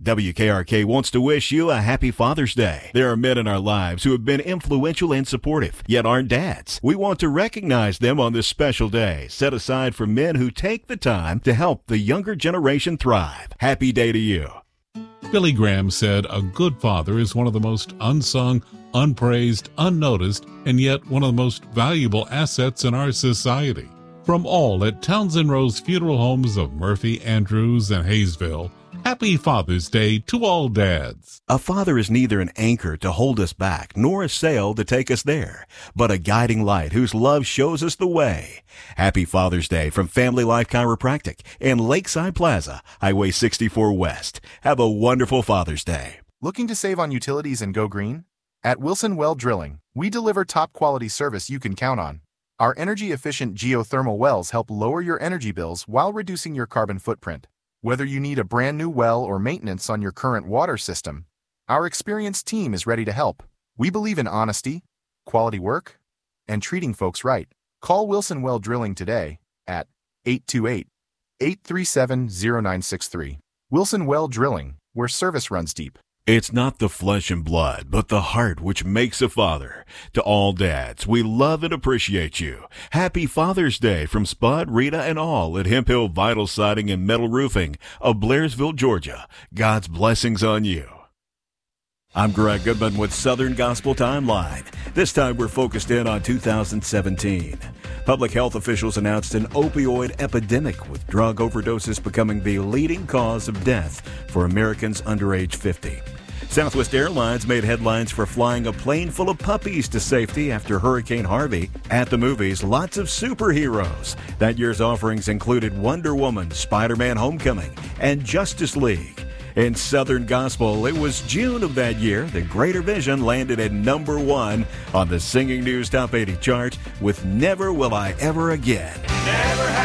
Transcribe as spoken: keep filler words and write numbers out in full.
W K R K wants to wish you a happy Father's Day. There are men in our lives who have been influential and supportive, yet aren't dads. We want to recognize them on this special day, set aside for men who take the time to help the younger generation thrive. Happy day to you. Billy Graham said a good father is one of the most unsung, unpraised, unnoticed, and yet one of the most valuable assets in our society. From all at Townsend Rose Funeral Homes of Murphy, Andrews, and Hayesville, happy Father's Day to all dads. A father is neither an anchor to hold us back, nor a sail to take us there, but a guiding light whose love shows us the way. Happy Father's Day from Family Life Chiropractic in Lakeside Plaza, Highway sixty-four West. Have a wonderful Father's Day. Looking to save on utilities and go green? At Wilson Well Drilling, we deliver top-quality service you can count on. Our energy-efficient geothermal wells help lower your energy bills while reducing your carbon footprint. Whether you need a brand new well or maintenance on your current water system, our experienced team is ready to help. We believe in honesty, quality work, and treating folks right. Call Wilson Well Drilling today at eight two eight, eight three seven, zero nine six three. Wilson Well Drilling, where service runs deep. It's not the flesh and blood, but the heart which makes a father. To all dads, we love and appreciate you. Happy Father's Day from Spud, Rita, and all at Hemp Hill Vital Siding and Metal Roofing of Blairsville, Georgia. God's blessings on you. I'm Greg Goodman with Southern Gospel Timeline. This time we're focused in on two thousand seventeen. Public health officials announced an opioid epidemic, with drug overdoses becoming the leading cause of death for Americans under age fifty. Southwest Airlines made headlines for flying a plane full of puppies to safety after Hurricane Harvey. At the movies, lots of superheroes. That year's offerings included Wonder Woman, Spider-Man Homecoming, and Justice League. In Southern Gospel, it was June of that year that Greater Vision landed at number one on the Singing News Top eighty chart with Never Will I Ever Again. Never